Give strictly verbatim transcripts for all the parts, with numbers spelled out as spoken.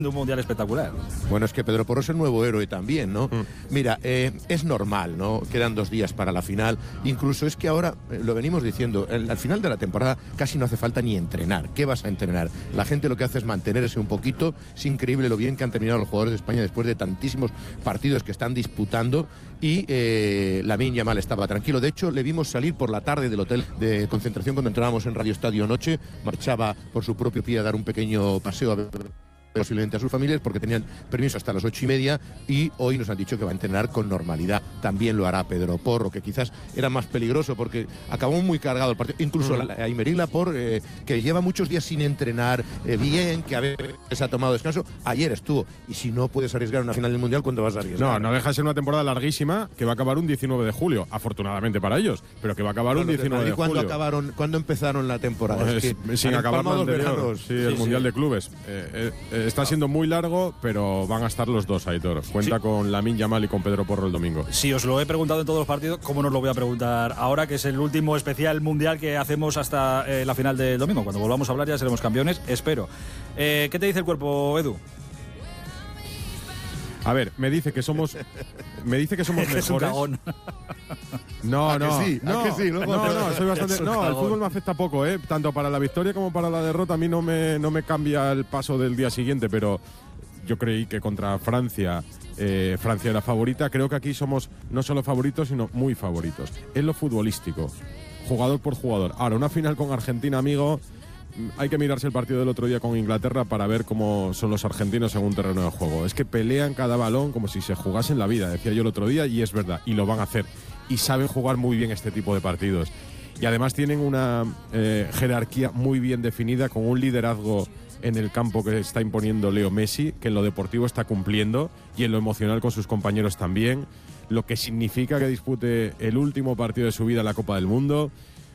un mundial espectacular. Bueno, es que Pedro Porro es el nuevo héroe también, ¿no? Mm. Mira, eh, es normal, ¿no? Quedan dos días para la final. Incluso es que ahora, eh, lo venimos diciendo, el, al final de la temporada casi no hace falta ni entrenar. ¿Qué vas a entrenar? La gente lo que hace es mantenerse un poquito. Es increíble lo bien que han terminado los jugadores de España después de tantísimos partidos que están disputando. Y eh, Lamine Yamal estaba tranquilo. De hecho, le vimos salir por la tarde del hotel de concentración cuando entrábamos en Radio Estadio Noche. Marchaba por su propio pie a dar un pequeño paseo a ver posiblemente a sus familias porque tenían permiso hasta las ocho y media y hoy nos han dicho que va a entrenar con normalidad. También lo hará Pedro Porro, que quizás era más peligroso porque acabó muy cargado el partido. Incluso mm. a Aymeric Laporte, eh, que lleva muchos días sin entrenar eh, bien, que a veces ha tomado descanso, ayer estuvo. Y si no puedes arriesgar una final del Mundial, ¿cuándo vas a arriesgar? No, no deja de ser una temporada larguísima que va a acabar un diecinueve de julio, afortunadamente para ellos, pero que va a acabar bueno, un diecinueve de ¿cuándo julio. Acabaron, ¿Cuándo empezaron la temporada? Pues, es que sin acabar la anterior, sí, el sí, Mundial sí. de Clubes. Eh, eh, Está siendo muy largo, pero van a estar los dos, Aitor. Cuenta sí. con Lamine Yamal y con Pedro Porro el domingo. Si os lo he preguntado en todos los partidos, ¿cómo no os lo voy a preguntar ahora, que es el último especial mundial que hacemos hasta eh, la final del domingo? Cuando volvamos a hablar ya seremos campeones, espero. Eh, ¿Qué te dice el cuerpo, Edu? A ver, me dice que somos me dice que somos mejores. Es un cagón. No, ¿A no, que sí? no, ¿A que sí? no, no, no, soy bastante. No, el fútbol me afecta poco, eh. Tanto para la victoria como para la derrota a mí no me no me cambia el paso del día siguiente, pero yo creí que contra Francia eh, Francia era favorita. Creo que aquí somos no solo favoritos, sino muy favoritos. Es lo futbolístico, jugador por jugador. Ahora, una final con Argentina, amigo. Hay que mirarse el partido del otro día con Inglaterra para ver cómo son los argentinos en un terreno de juego. Es que pelean cada balón como si se jugasen la vida, decía yo el otro día, y es verdad, y lo van a hacer. Y saben jugar muy bien este tipo de partidos. Y además tienen una eh, jerarquía muy bien definida, con un liderazgo en el campo que está imponiendo Leo Messi, que en lo deportivo está cumpliendo, y en lo emocional con sus compañeros también, lo que significa que dispute el último partido de su vida en la Copa del Mundo.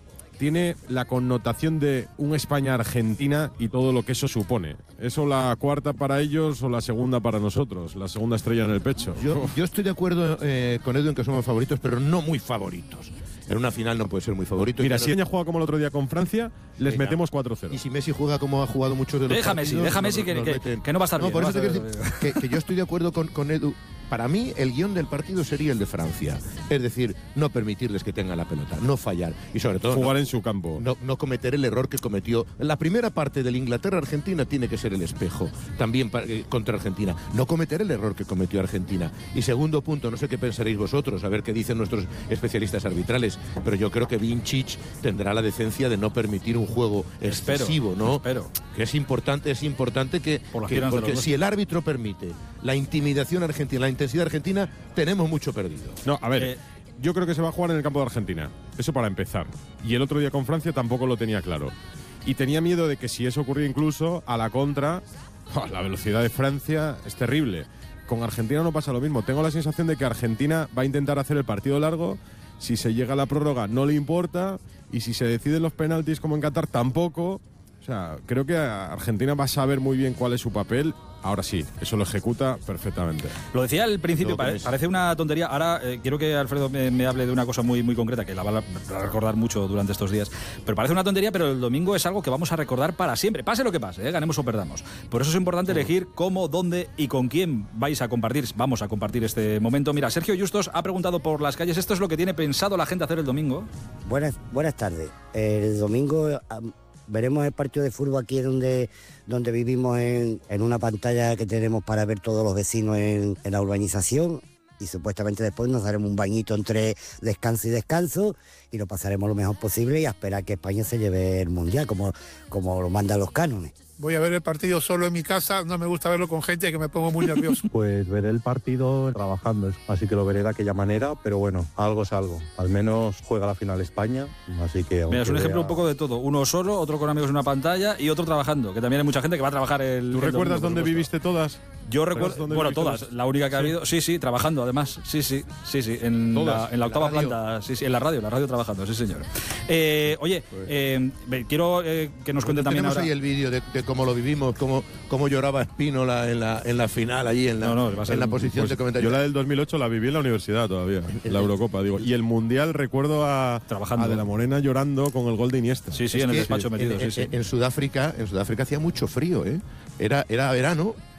Tiene la connotación de un España-Argentina y todo lo que eso supone. ¿Eso la cuarta para ellos o la segunda para nosotros? La segunda estrella en el pecho. Yo, yo estoy de acuerdo eh, con Edu en que somos favoritos, pero no muy favoritos. En una final no puede ser muy favorito. Mira, si ella juega como el otro día con Francia, les Venga. metemos cuatro cero. Y si Messi juega como ha jugado muchos de los deja partidos... Messi, deja nos, Messi que, nos que, que no va a estar no, bien. Por no eso te quiero decir que, que yo estoy de acuerdo con, con Edu. Para mí, el guión del partido sería el de Francia. Es decir, no permitirles que tengan la pelota, no fallar. Y sobre todo... Jugar no, en su campo. No, no cometer el error que cometió. La primera parte del Inglaterra-Argentina tiene que ser el espejo, también para, eh, contra Argentina. No cometer el error que cometió Argentina. Y segundo punto, no sé qué pensaréis vosotros, a ver qué dicen nuestros especialistas arbitrales, pero yo creo que Vincic tendrá la decencia de no permitir un juego excesivo, espero, ¿no? Espero. Que es importante, es importante que... que porque si el árbitro permite la intimidación argentina, la intensidad argentina, tenemos mucho perdido. No, a ver, eh, yo creo que se va a jugar en el campo de Argentina. Eso para empezar. Y el otro día con Francia tampoco lo tenía claro. Y tenía miedo de que si eso ocurría incluso a la contra, oh, la velocidad de Francia es terrible. Con Argentina no pasa lo mismo. Tengo la sensación de que Argentina va a intentar hacer el partido largo. Si se llega a la prórroga no le importa. Y si se deciden los penaltis como en Qatar tampoco. O sea, creo que Argentina va a saber muy bien cuál es su papel. Ahora sí, eso lo ejecuta perfectamente. Lo decía al principio, pare, parece una tontería. Ahora eh, quiero que Alfredo me, me hable de una cosa muy, muy concreta, que la va a recordar mucho durante estos días. Pero parece una tontería, pero el domingo es algo que vamos a recordar para siempre. Pase lo que pase, ¿eh? Ganemos o perdamos. Por eso es importante elegir cómo, dónde y con quién vais a compartir. Vamos a compartir este momento. Mira, Sergio Justos ha preguntado por las calles. ¿Esto es lo que tiene pensado la gente hacer el domingo? Buenas, buenas tardes. El domingo... Um... veremos el partido de fútbol aquí donde, donde vivimos en, en una pantalla que tenemos para ver todos los vecinos en, en la urbanización, y supuestamente después nos daremos un bañito entre descanso y descanso y lo pasaremos lo mejor posible y a esperar que España se lleve el Mundial como, como lo mandan los cánones. Voy a ver el partido solo en mi casa, no me gusta verlo con gente que me pongo muy nervioso. Pues veré el partido trabajando, así que lo veré de aquella manera, pero bueno, algo es algo. Al menos juega la final España, así que... Mira, es un ejemplo vea... un poco de todo. Uno solo, otro con amigos en una pantalla y otro trabajando, que también hay mucha gente que va a trabajar el... ¿Tú el recuerdas domingo, dónde viviste todas? Yo recuerdo, bueno, todas, las... la única que ha habido, sí, sí, trabajando además, sí, sí, sí, sí, en, la, en la octava la planta, sí, sí, en la radio, la radio trabajando, sí, señor. Eh, oye, eh, quiero eh, que nos cuente también tenemos ahora... ahí el vídeo de, de cómo lo vivimos, cómo, cómo lloraba Espínola en la, en la final, allí en la, no, no, en la posición pues de comentario. Yo la del dos mil ocho la viví en la universidad todavía, la Eurocopa, digo. Y el Mundial recuerdo a, trabajando. a De la Morena llorando con el gol de Iniesta. Sí, sí, es en el que despacho metido, en, sí, sí. En, en Sudáfrica, en Sudáfrica hacía mucho frío, ¿eh? Era, era verano